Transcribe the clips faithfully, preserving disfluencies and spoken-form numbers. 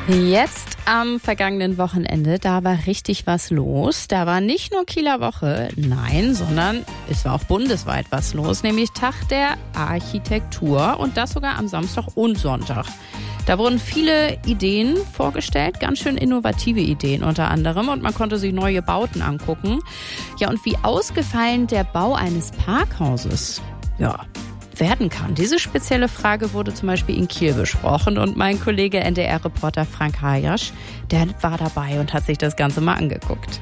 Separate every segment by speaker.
Speaker 1: Jetzt am vergangenen Wochenende, da war richtig was los. Da war nicht nur Kieler Woche, nein, sondern es war auch bundesweit was los, nämlich Tag der Architektur und das sogar am Samstag und Sonntag. Da wurden viele Ideen vorgestellt, ganz schön innovative Ideen unter anderem, und man konnte sich neue Bauten angucken. Ja, und wie ausgefallen der Bau eines Parkhauses, ja, werden kann. Diese spezielle Frage wurde zum Beispiel in Kiel besprochen und mein Kollege N D R-Reporter Frank Hayasch, der war dabei und hat sich das Ganze mal angeguckt.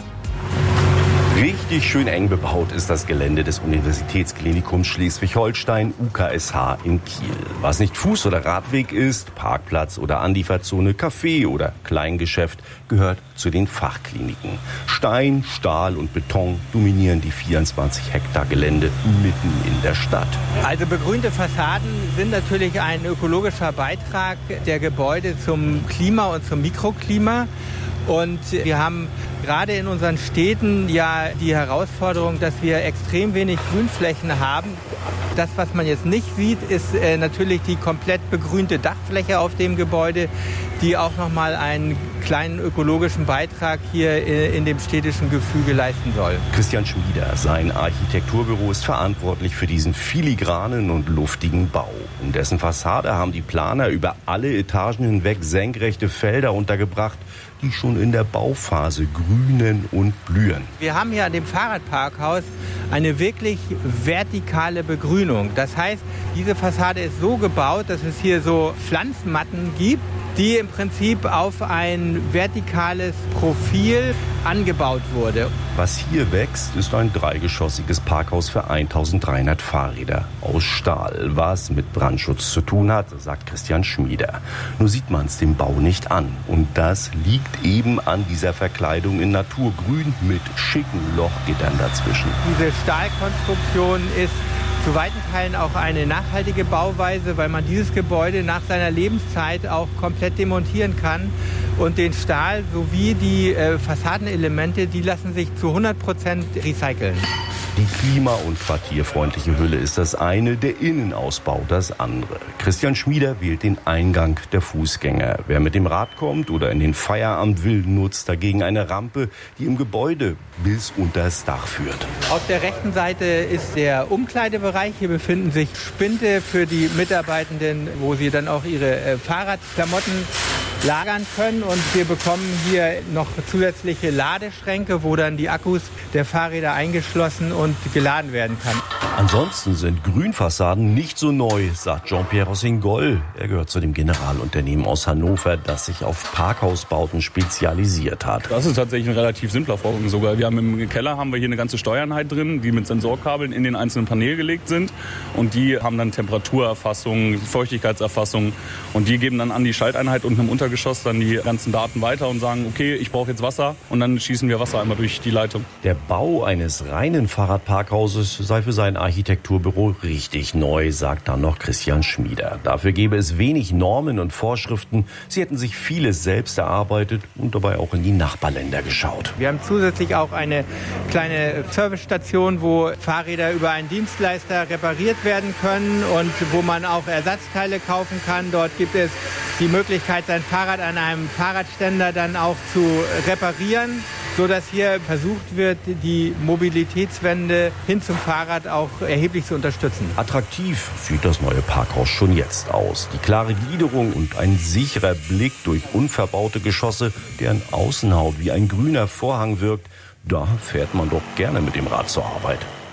Speaker 2: Richtig schön eng bebaut ist das Gelände des Universitätsklinikums Schleswig-Holstein U K S H in Kiel. Was nicht Fuß- oder Radweg ist, Parkplatz oder Anlieferzone, Café oder Kleingeschäft, gehört zu den Fachkliniken. Stein, Stahl und Beton dominieren die vierundzwanzig Hektar Gelände mitten in der Stadt.
Speaker 3: Also begrünte Fassaden sind natürlich ein ökologischer Beitrag der Gebäude zum Klima und zum Mikroklima. Und wir haben gerade in unseren Städten ja die Herausforderung, dass wir extrem wenig Grünflächen haben. Das, was man jetzt nicht sieht, ist äh, natürlich die komplett begrünte Dachfläche auf dem Gebäude, die auch nochmal einen kleinen ökologischen Beitrag hier äh, in dem städtischen Gefüge leisten soll.
Speaker 2: Christian Schmieder, sein Architekturbüro, ist verantwortlich für diesen filigranen und luftigen Bau. In dessen Fassade haben die Planer über alle Etagen hinweg senkrechte Felder untergebracht, die schon in der Bauphase grünen und blühen.
Speaker 3: Wir haben hier an dem Fahrradparkhaus eine wirklich vertikale Begrünung. Das heißt, diese Fassade ist so gebaut, dass es hier so Pflanzenmatten gibt, die im Prinzip auf ein vertikales Profil angebaut wurde.
Speaker 2: Was hier wächst, ist ein dreigeschossiges Parkhaus für eintausenddreihundert Fahrräder aus Stahl. Was mit Brandschutz zu tun hat, sagt Christian Schmieder. Nur sieht man es dem Bau nicht an. Und das liegt eben an dieser Verkleidung in Naturgrün mit schicken Lochgittern dazwischen.
Speaker 3: Diese Stahlkonstruktion ist zu weiten Teilen auch eine nachhaltige Bauweise, weil man dieses Gebäude nach seiner Lebenszeit auch komplett demontieren kann. Und den Stahl sowie die äh, Fassadenelemente, die lassen sich zu hundert Prozent recyceln.
Speaker 2: Die klima- und quartierfreundliche Hülle ist das eine, der Innenausbau das andere. Christian Schmieder wählt den Eingang der Fußgänger. Wer mit dem Rad kommt oder in den Feierabend will, nutzt dagegen eine Rampe, die im Gebäude bis unters Dach führt.
Speaker 3: Auf der rechten Seite ist der Umkleidebereich. Hier befinden sich Spinte für die Mitarbeitenden, wo sie dann auch ihre äh, Fahrradklamotten lagern können. Und wir bekommen hier noch zusätzliche Ladeschränke, wo dann die Akkus der Fahrräder eingeschlossen und geladen werden kann.
Speaker 2: Ansonsten sind Grünfassaden nicht so neu, sagt Jean-Pierre Rossignol. Er gehört zu dem Generalunternehmen aus Hannover, das sich auf Parkhausbauten spezialisiert hat.
Speaker 4: Das ist tatsächlich ein relativ simpler Vorgang sogar. Wir haben im Keller haben wir hier eine ganze Steuereinheit drin, die mit Sensorkabeln in den einzelnen Panel gelegt sind. Und die haben dann Temperaturerfassung, Feuchtigkeitserfassung. Und die geben dann an die Schalteinheit unten im Untergeschoss dann die ganzen Daten weiter und sagen, okay, ich brauche jetzt Wasser. Und dann schießen wir Wasser einmal durch die Leitung.
Speaker 2: Der Bau eines reinen Fahrradparkhauses sei für sein Architekturbüro richtig neu, sagt dann noch Christian Schmieder. Dafür gäbe es wenig Normen und Vorschriften. Sie hätten sich vieles selbst erarbeitet und dabei auch in die Nachbarländer geschaut.
Speaker 3: Wir haben zusätzlich auch eine kleine Servicestation, wo Fahrräder über einen Dienstleister repariert werden können und wo man auch Ersatzteile kaufen kann. Dort gibt es die Möglichkeit, sein Fahrrad an einem Fahrradständer dann auch zu reparieren, sodass hier versucht wird, die Mobilitätswende hin zum Fahrrad auch erheblich zu unterstützen.
Speaker 2: Attraktiv sieht das neue Parkhaus schon jetzt aus. Die klare Gliederung und ein sicherer Blick durch unverbaute Geschosse, deren Außenhaut wie ein grüner Vorhang wirkt, da fährt man doch gerne mit dem Rad zur Arbeit.